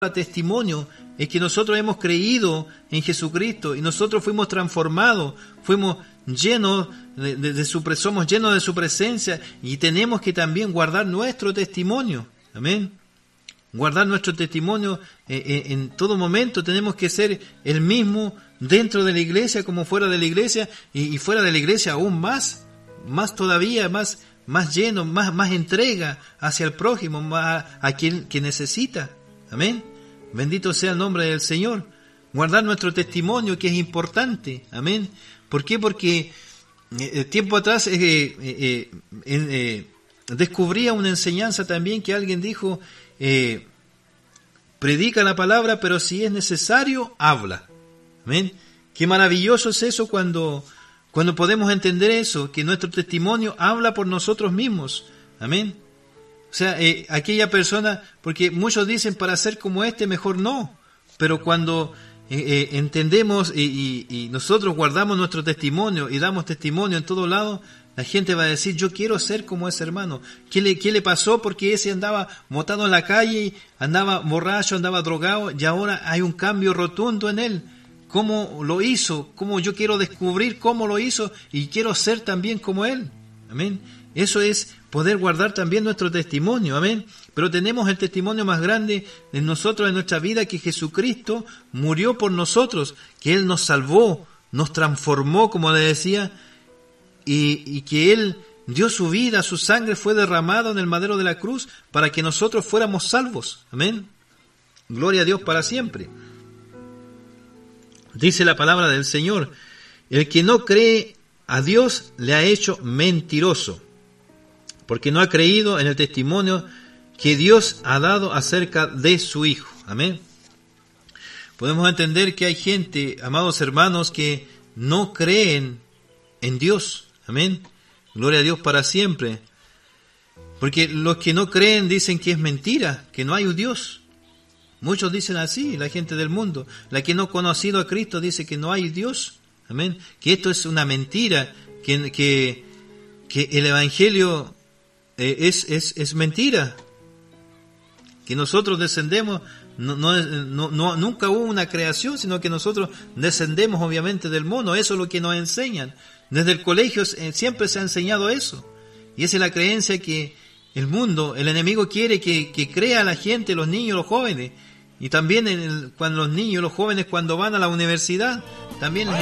testimonio es que nosotros hemos creído en Jesucristo y nosotros fuimos transformados, fuimos llenos somos llenos de su presencia y tenemos que también guardar nuestro testimonio. Amén. Guardar nuestro testimonio en todo momento. Tenemos que ser el mismo dentro de la iglesia como fuera de la iglesia y fuera de la iglesia aún más todavía, más lleno, más entrega hacia el prójimo, más a quien que necesita. Amén. Bendito sea el nombre del Señor. Guardar nuestro testimonio, que es importante. Amén. ¿Por qué? Porque tiempo atrás descubría una enseñanza también que alguien dijo, predica la palabra, pero si es necesario, habla. Amén. Qué maravilloso es eso cuando podemos entender eso, que nuestro testimonio habla por nosotros mismos. Amén. O sea, aquella persona, porque muchos dicen para ser como mejor no, pero cuando entendemos y nosotros guardamos nuestro testimonio y damos testimonio en todo lado, la gente va a decir, yo quiero ser como ese hermano. ¿Qué le pasó? Porque ese andaba botado en la calle, andaba borracho, andaba drogado, y ahora hay un cambio rotundo en él. ¿Cómo lo hizo? ¿Cómo yo quiero descubrir cómo lo hizo y quiero ser también como él? Amén. Eso es poder guardar también nuestro testimonio. Amén. Pero tenemos el testimonio más grande de nosotros, en nuestra vida, que Jesucristo murió por nosotros, que Él nos salvó, nos transformó, como le decía, y que Él dio su vida, su sangre fue derramada en el madero de la cruz para que nosotros fuéramos salvos. Amén. Gloria a Dios para siempre. Dice la palabra del Señor, el que no cree a Dios le ha hecho mentiroso, porque no ha creído en el testimonio que Dios ha dado acerca de su Hijo. Amén. Podemos entender que hay gente, amados hermanos, que no creen en Dios. Amén. Gloria a Dios para siempre. Porque los que no creen dicen que es mentira, que no hay un Dios. Muchos dicen así, la gente del mundo. La que no ha conocido a Cristo dice que no hay Dios. Amén. Que esto es una mentira, que el Evangelio es mentira. Que nosotros descendemos, nunca hubo una creación, sino que nosotros descendemos obviamente del mono. Eso es lo que nos enseñan. Desde el colegio siempre se ha enseñado eso. Y esa es la creencia que el mundo, el enemigo quiere que crea la gente, los niños, los jóvenes. Y también cuando los niños, los jóvenes, cuando van a la universidad, también les